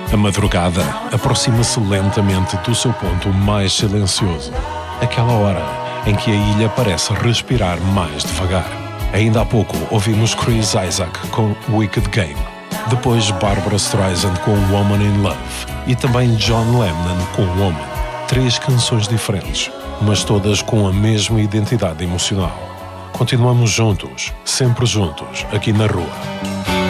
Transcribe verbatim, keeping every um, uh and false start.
A madrugada aproxima-se lentamente do seu ponto mais silencioso, aquela hora em que a ilha parece respirar mais devagar. Ainda há pouco ouvimos Chris Isaak com Wicked Game, depois Barbra Streisand com Woman in Love e também John Lennon com Woman. Três canções diferentes, mas todas com a mesma identidade emocional. Continuamos juntos, sempre juntos, aqui na rua.